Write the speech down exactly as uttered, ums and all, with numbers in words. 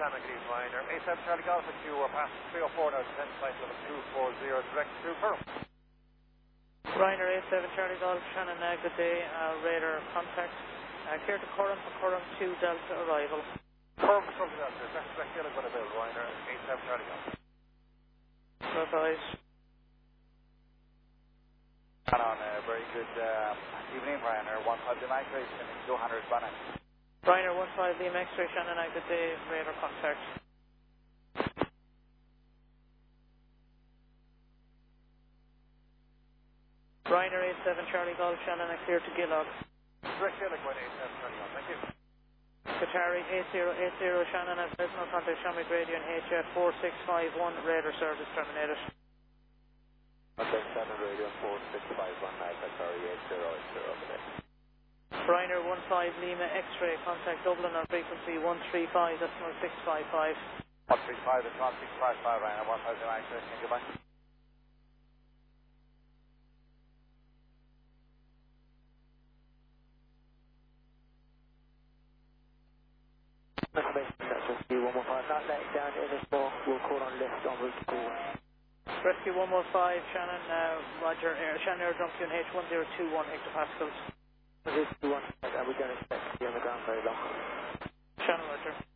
Shannon Greaves Ryanair. A seven Charlie Golf at you. We're past three oh four now, descent flight level two four zero, direct to Curram. Ryanair A seven Charlie Golf, Shannon, uh, good day. Uh, radar contact. Uh, clear to Curram for Curram two Delta arrival. Curram to Curram Delta, direct direct Gilligan with a bill. Ryanair A seven Charlie Golf. Advise. On a very good uh, evening, Ryanair one five Lima X-ray, Johannesburg. Ryanair one five Lima X-ray, Shannon, uh, good day. Radar contact. Ryanair A seven Charlie Golf, Shannon, uh, clear to Gillog. Direct Gilligan with A seven Charlie Golf, thank you. Qatari eight zero eight zero, Shannon, at Fresno, contact Shamrock Radio and H F four six five one, radar service terminated. Contact Shannon Radio four six five one, Qatari eight zero eight zero, today. Ryanair one five Lima X-ray, contact Dublin on frequency one three five, decimal six five five. one three five, decimal six five five, Ryanair one five Lima X-ray, thank you, bye. Rescue one one five, not letting down Innismore, we'll call on lift en route to Galway. Rescue one one five, Shannon, uh, Roger, Air, Shannon Air Junction H one zero two one hectopascals. one zero two one, and we don't expect to be on the ground very long. Shannon, Roger.